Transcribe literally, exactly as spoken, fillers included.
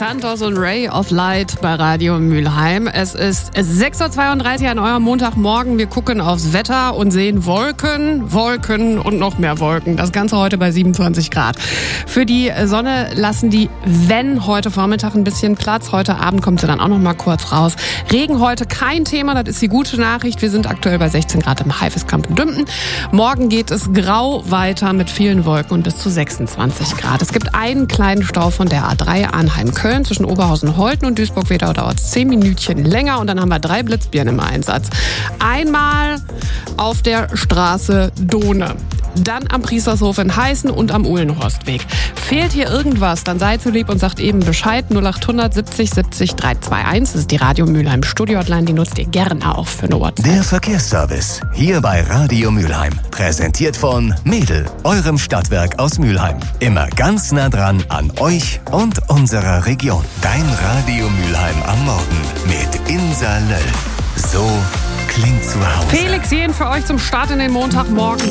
Santos und Ray of Light bei Radio Mülheim. Es ist sechs Uhr zweiunddreißig an eurem Montagmorgen. Wir gucken aufs Wetter und sehen Wolken, Wolken und noch mehr Wolken. Das Ganze heute bei siebenundzwanzig Grad. Für die Sonne lassen die, wenn heute Vormittag ein bisschen Platz. Heute Abend kommt sie dann auch noch mal kurz raus. Regen heute kein Thema, das ist die gute Nachricht. Wir sind aktuell bei sechzehn Grad im Haifischkamp in Dümpen. Morgen geht es grau weiter mit vielen Wolken und bis zu sechsundzwanzig Grad. Es gibt einen kleinen Stau von der A drei Arnheim-Köln zwischen Oberhausen-Holten und Duisburg-Wedau, dauert es zehn Minütchen länger und dann haben wir drei Blitzbirnen im Einsatz. Einmal auf der Straße Dohne, dann am Priestershof in Heißen und am Uhlenhorstweg. Fehlt hier irgendwas, dann seid so lieb und sagt eben Bescheid. null acht hundert siebzig siebzig dreihundertzweiundundzwanzig, das ist die Radio Mülheim Studio-Hotline, die nutzt ihr gerne auch für eine WhatsApp. Der Verkehrsservice, hier bei Radio Mülheim. Präsentiert von Mädel, eurem Stadtwerk aus Mülheim. Immer ganz nah dran an euch und unserer Region. Dein Radio Mülheim am Morgen mit Insa Löll. So klingt zu Hause. Felix Jähn für euch zum Start in den Montagmorgen.